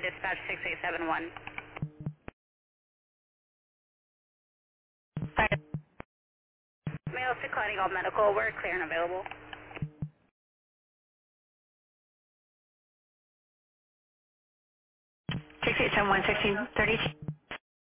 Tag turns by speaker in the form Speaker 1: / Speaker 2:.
Speaker 1: dispatch 6871. Mail declining all medical. We're clear and available.
Speaker 2: 6871 1630.